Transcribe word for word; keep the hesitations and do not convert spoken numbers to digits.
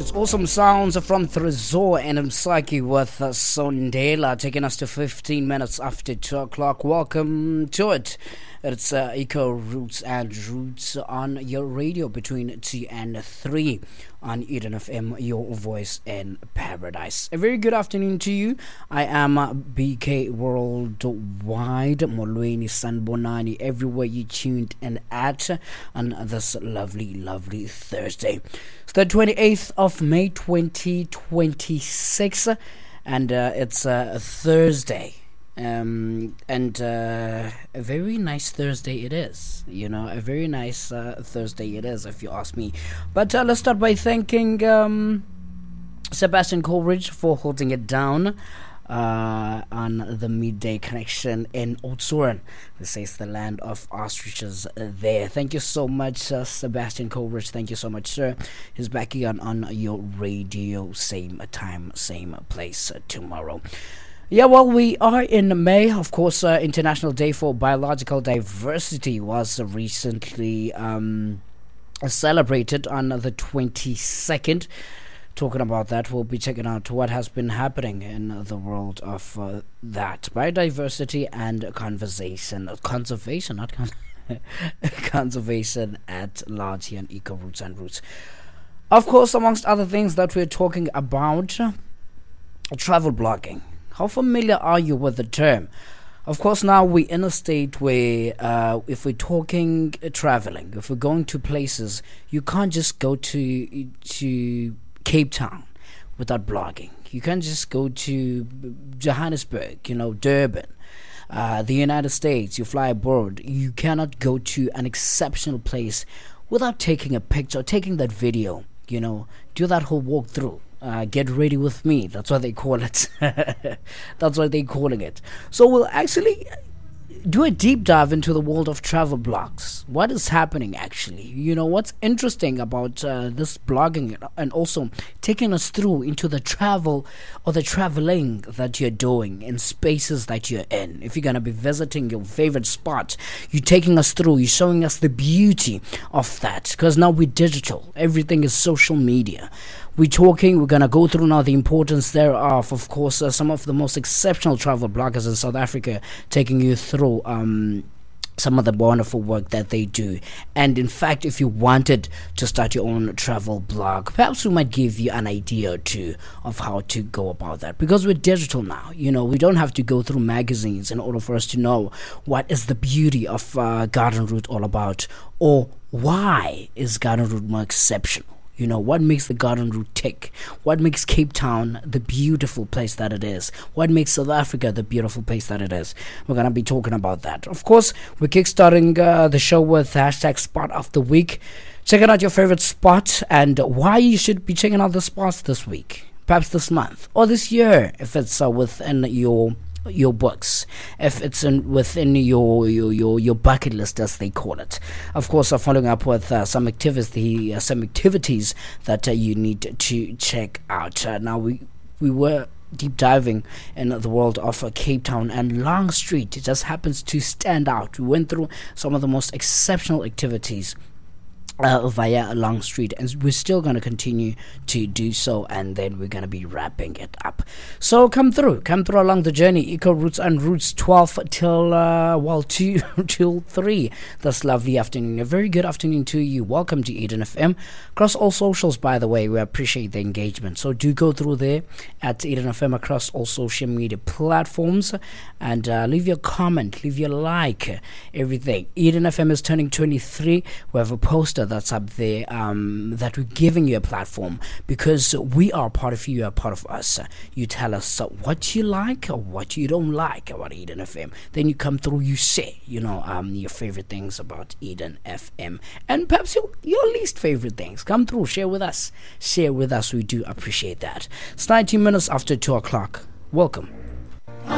That's awesome sounds from Tresor and Msaki with uh, Sondela, taking us to fifteen minutes after two o'clock. Welcome to it. It's uh, Eco Roots and Roots on your radio between two and three on Eden F M, your voice in paradise. A very good afternoon to you. I am uh, B K Worldwide, Molweni Sanbonani, everywhere you tuned in at on this lovely, lovely Thursday. It's the twenty-eighth of May, twenty twenty-six, and uh, it's uh, a Thursday. Um, and uh, a very nice Thursday it is, you know, a very nice uh, Thursday it is, if you ask me. But uh, let's start by thanking um, Sebastian Coleridge for holding it down uh, on the midday connection in Oudtshoorn. This is the land of ostriches there. Thank you so much, uh, Sebastian Coleridge. Thank you so much, sir. He's back again on your radio, same time, same place uh, tomorrow. Yeah, well, we are in May. Of course, uh, International Day for Biological Diversity was recently um, celebrated on the twenty-second. Talking about that, we'll be checking out what has been happening in the world of uh, that. Biodiversity and conversation. Conservation, not con- conservation at large here in Eco Roots and Roots. Of course, amongst other things that we're talking about, uh, travel blogging. How familiar are you with the term? Of course, now we're in a state where uh, if we're talking uh, traveling, if we're going to places, you can't just go to to Cape Town without blogging. You can't just go to Johannesburg, you know, Durban, uh, the United States. You fly abroad. You cannot go to an exceptional place without taking a picture, taking that video, you know, do that whole walkthrough. Uh, get ready with me. That's what they call it. That's what they're calling it. So we'll actually do a deep dive into the world of travel blogs. What is happening actually? You know, what's interesting about uh, this blogging and also taking us through into the travel or the traveling that you're doing in spaces that you're in. If you're going to be visiting your favorite spot, you're taking us through, you're showing us the beauty of that. Because now we're digital. Everything is social media. We're talking, we're going to go through now the importance thereof. Of course, uh, some of the most exceptional travel bloggers in South Africa taking you through um, some of the wonderful work that they do. And in fact, if you wanted to start your own travel blog, perhaps we might give you an idea or two of how to go about that. Because we're digital now, you know, we don't have to go through magazines in order for us to know what is the beauty of uh, Garden Route all about, or why is Garden Route more exceptional. You know, what makes the Garden Route tick? What makes Cape Town the beautiful place that it is? What makes South Africa the beautiful place that it is? We're going to be talking about that. Of course, we're kickstarting uh, the show with hashtag Spot of the Week. Checking out your favorite spot and why you should be checking out the spots this week, perhaps this month, or this year, if it's uh, within your your books, if it's in, within your, your your your bucket list, as they call it. Of course, uh, following up with uh, some activities, uh, some activities that uh, you need to check out. Uh, now we we were deep diving in the world of uh, Cape Town, and Long Street, it just happens to stand out. We went through some of the most exceptional activities Uh, via Long Street, and we're still going to continue to do so, and then we're going to be wrapping it up. So come through, come through along the journey. Eco Roots and Roots, twelve till uh, well two till three this lovely afternoon. A very good afternoon to you. Welcome to Eden F M across all socials. By the way, we appreciate the engagement, so do go through there at Eden F M across all social media platforms, and uh, leave your comment, leave your like, everything. Eden F M is turning twenty-three. We have a poster that's up there, um, that we're giving you a platform because we are part of you, you are part of us. You tell us uh, what you like or what you don't like about Eden F M. Then you come through, you say, you know, um, your favorite things about Eden F M, and perhaps your, your least favorite things. Come through, share with us. Share with us. We do appreciate that. It's nineteen minutes after two o'clock. Welcome